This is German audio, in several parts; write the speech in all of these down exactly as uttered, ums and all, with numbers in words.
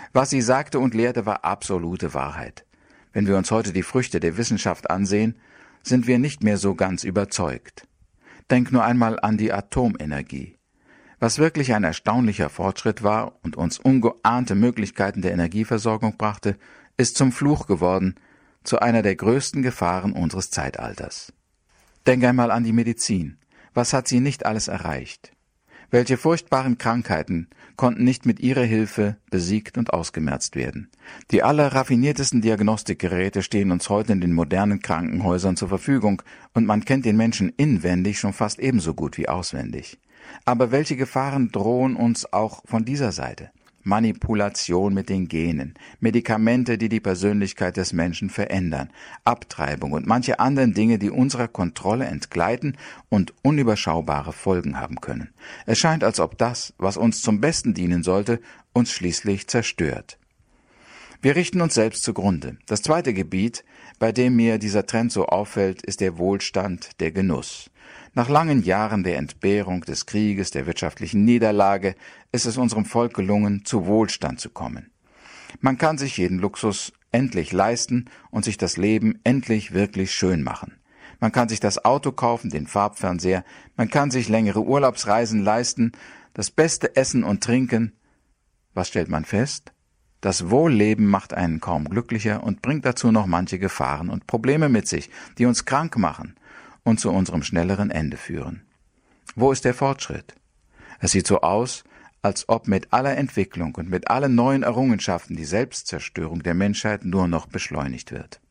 Was sie sagte und lehrte, war absolute Wahrheit. Wenn wir uns heute die Früchte der Wissenschaft ansehen, sind wir nicht mehr so ganz überzeugt. Denk nur einmal an die Atomenergie. Was wirklich ein erstaunlicher Fortschritt war und uns ungeahnte Möglichkeiten der Energieversorgung brachte, ist zum Fluch geworden, zu einer der größten Gefahren unseres Zeitalters. Denk einmal an die Medizin. Was hat sie nicht alles erreicht? Welche furchtbaren Krankheiten konnten nicht mit ihrer Hilfe besiegt und ausgemerzt werden? Die allerraffiniertesten Diagnostikgeräte stehen uns heute in den modernen Krankenhäusern zur Verfügung und man kennt den Menschen inwendig schon fast ebenso gut wie auswendig. Aber welche Gefahren drohen uns auch von dieser Seite? Manipulation mit den Genen, Medikamente, die die Persönlichkeit des Menschen verändern, Abtreibung und manche anderen Dinge, die unserer Kontrolle entgleiten und unüberschaubare Folgen haben können. Es scheint, als ob das, was uns zum Besten dienen sollte, uns schließlich zerstört. Wir richten uns selbst zugrunde. Das zweite Gebiet, bei dem mir dieser Trend so auffällt, ist der Wohlstand, der Genuss. Nach langen Jahren der Entbehrung, des Krieges, der wirtschaftlichen Niederlage ist es unserem Volk gelungen, zu Wohlstand zu kommen. Man kann sich jeden Luxus endlich leisten und sich das Leben endlich wirklich schön machen. Man kann sich das Auto kaufen, den Farbfernseher, man kann sich längere Urlaubsreisen leisten, das beste Essen und Trinken. Was stellt man fest? Das Wohlleben macht einen kaum glücklicher und bringt dazu noch manche Gefahren und Probleme mit sich, die uns krank machen und zu unserem schnelleren Ende führen. Wo ist der Fortschritt? Es sieht so aus, als ob mit aller Entwicklung und mit allen neuen Errungenschaften die Selbstzerstörung der Menschheit nur noch beschleunigt wird.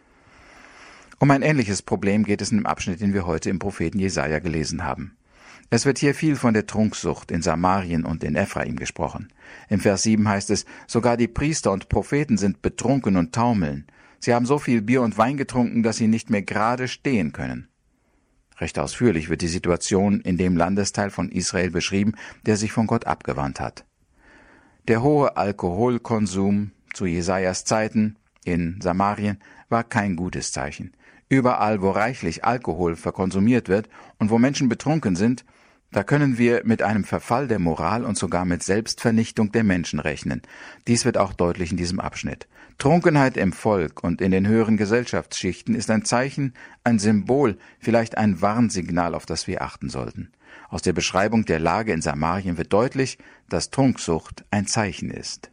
Um ein ähnliches Problem geht es in dem Abschnitt, den wir heute im Propheten Jesaja gelesen haben. Es wird hier viel von der Trunksucht in Samarien und in Ephraim gesprochen. Im Vers sieben heißt es, sogar die Priester und Propheten sind betrunken und taumeln. Sie haben so viel Bier und Wein getrunken, dass sie nicht mehr gerade stehen können. Recht ausführlich wird die Situation in dem Landesteil von Israel beschrieben, der sich von Gott abgewandt hat. Der hohe Alkoholkonsum zu Jesajas Zeiten in Samarien war kein gutes Zeichen. Überall, wo reichlich Alkohol verkonsumiert wird und wo Menschen betrunken sind, da können wir mit einem Verfall der Moral und sogar mit Selbstvernichtung der Menschen rechnen. Dies wird auch deutlich in diesem Abschnitt. Trunkenheit im Volk und in den höheren Gesellschaftsschichten ist ein Zeichen, ein Symbol, vielleicht ein Warnsignal, auf das wir achten sollten. Aus der Beschreibung der Lage in Samarien wird deutlich, dass Trunksucht ein Zeichen ist.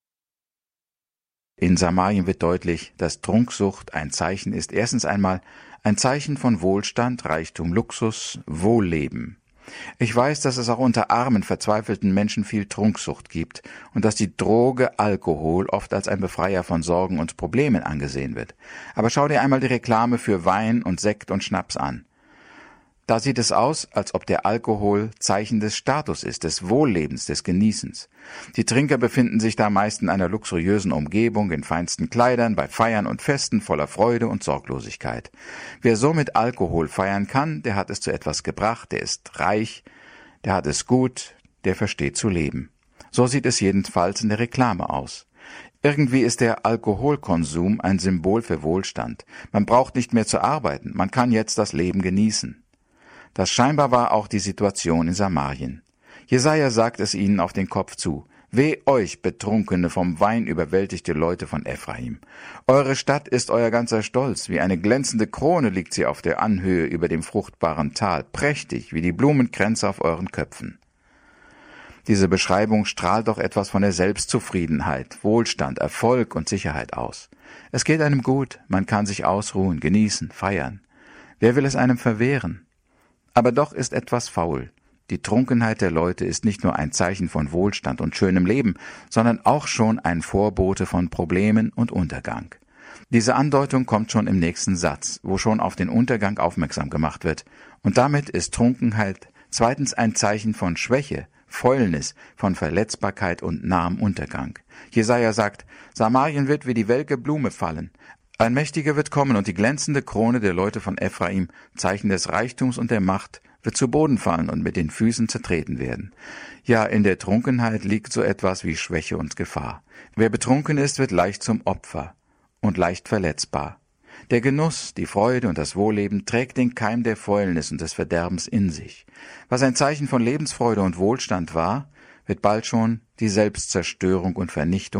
In Samarien wird deutlich, dass Trunksucht ein Zeichen ist. Erstens einmal ein Zeichen von Wohlstand, Reichtum, Luxus, Wohlleben. Ich weiß, dass es auch unter armen, verzweifelten Menschen viel Trunksucht gibt und dass die Droge Alkohol oft als ein Befreier von Sorgen und Problemen angesehen wird. Aber schau dir einmal die Reklame für Wein und Sekt und Schnaps an. Da sieht es aus, als ob der Alkohol Zeichen des Status ist, des Wohllebens, des Genießens. Die Trinker befinden sich da meist in einer luxuriösen Umgebung, in feinsten Kleidern, bei Feiern und Festen voller Freude und Sorglosigkeit. Wer so mit Alkohol feiern kann, der hat es zu etwas gebracht, der ist reich, der hat es gut, der versteht zu leben. So sieht es jedenfalls in der Reklame aus. Irgendwie ist der Alkoholkonsum ein Symbol für Wohlstand. Man braucht nicht mehr zu arbeiten, man kann jetzt das Leben genießen. Das scheinbar war auch die Situation in Samarien. Jesaja sagt es ihnen auf den Kopf zu. Weh euch, betrunkene, vom Wein überwältigte Leute von Ephraim. Eure Stadt ist euer ganzer Stolz. Wie eine glänzende Krone liegt sie auf der Anhöhe über dem fruchtbaren Tal, prächtig wie die Blumenkränze auf euren Köpfen. Diese Beschreibung strahlt doch etwas von der Selbstzufriedenheit, Wohlstand, Erfolg und Sicherheit aus. Es geht einem gut, man kann sich ausruhen, genießen, feiern. Wer will es einem verwehren? Aber doch ist etwas faul. Die Trunkenheit der Leute ist nicht nur ein Zeichen von Wohlstand und schönem Leben, sondern auch schon ein Vorbote von Problemen und Untergang. Diese Andeutung kommt schon im nächsten Satz, wo schon auf den Untergang aufmerksam gemacht wird. Und damit ist Trunkenheit zweitens ein Zeichen von Schwäche, Fäulnis, von Verletzbarkeit und nahem Untergang. Jesaja sagt, Samarien wird wie die welke Blume fallen. Ein Mächtiger wird kommen und die glänzende Krone der Leute von Ephraim, Zeichen des Reichtums und der Macht, wird zu Boden fallen und mit den Füßen zertreten werden. Ja, in der Trunkenheit liegt so etwas wie Schwäche und Gefahr. Wer betrunken ist, wird leicht zum Opfer und leicht verletzbar. Der Genuss, die Freude und das Wohlleben trägt den Keim der Fäulnis und des Verderbens in sich. Was ein Zeichen von Lebensfreude und Wohlstand war, wird bald schon die Selbstzerstörung und Vernichtung